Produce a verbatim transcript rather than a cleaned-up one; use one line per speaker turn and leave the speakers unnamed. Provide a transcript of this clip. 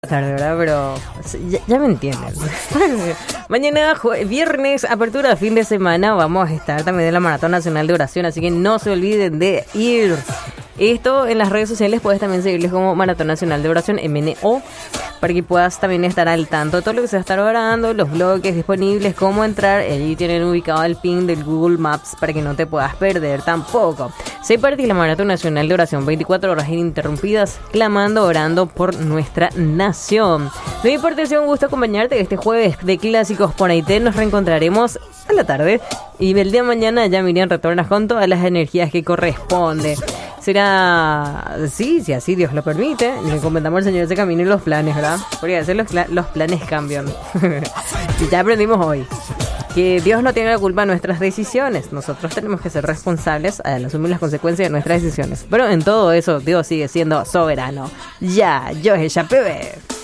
Tarde, ¿verdad? Pero ya, ya me entienden. Mañana, jue- viernes, apertura fin de semana, vamos a estar también en la Maratón Nacional de Oración, así que no se olviden de ir. Esto en las redes sociales puedes también seguirles como Maratón Nacional de Oración, M N O, para que puedas también estar al tanto de todo lo que se va a estar orando, los bloques disponibles, cómo entrar. Allí tienen ubicado el pin del Google Maps para que no te puedas perder tampoco. Se parte la Maratón Nacional de Oración, veinticuatro horas ininterrumpidas, clamando, orando por nuestra nación. No me importa, si un gusto acompañarte este jueves de Clásicos por I T. Nos reencontraremos a la tarde y el día de mañana ya Miriam retorna con todas las energías que corresponde. Será, sí, si así Dios lo permite, le comentamos al Señor ese camino y los planes, ¿verdad? Porque a veces los, cla- los planes cambian. Y ya aprendimos hoy que Dios no tiene la culpa de nuestras decisiones. Nosotros tenemos que ser responsables al asumir las consecuencias de nuestras decisiones. Pero en todo eso, Dios sigue siendo soberano. Ya, yo es P B.